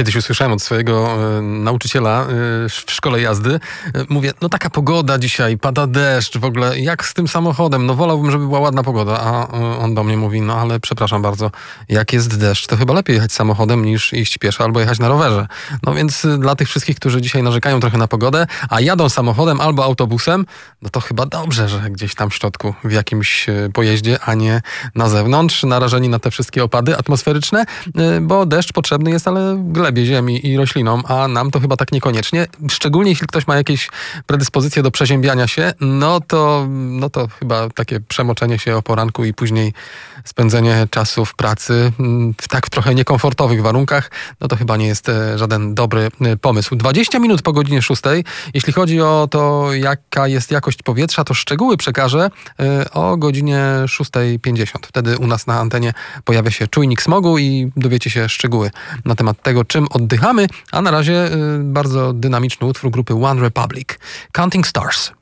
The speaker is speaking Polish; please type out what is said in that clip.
Kiedyś usłyszałem od swojego nauczyciela w szkole jazdy, mówię, no taka pogoda dzisiaj, pada deszcz, w ogóle jak z tym samochodem, no wolałbym, żeby była ładna pogoda, a on do mnie mówi, no ale przepraszam bardzo, jak jest deszcz, to chyba lepiej jechać samochodem niż iść pieszo albo jechać na rowerze. No więc dla tych wszystkich, którzy dzisiaj narzekają trochę na pogodę, a jadą samochodem albo autobusem, no to chyba dobrze, że gdzieś tam w środku w jakimś pojeździe, a nie na zewnątrz, narażeni na te wszystkie opady atmosferyczne, bo deszcz potrzebny jest, ale glebie, ziemi i roślinom, a nam to chyba tak niekoniecznie. Szczególnie jeśli ktoś ma jakieś predyspozycje do przeziębiania się, no to chyba takie przemoczenie się o poranku i później spędzenie czasu w pracy w tak trochę niekomfortowych warunkach, no to chyba nie jest żaden dobry pomysł. 20 minut po godzinie 6. Jeśli chodzi o to, jaka jest jakość powietrza, to szczegóły przekażę o godzinie 6:50. Wtedy u nas na antenie pojawia się czujnik smogu i dowiecie się szczegóły na temat tego, czym oddychamy, a na razie bardzo dynamiczny utwór grupy One Republic. Counting Stars.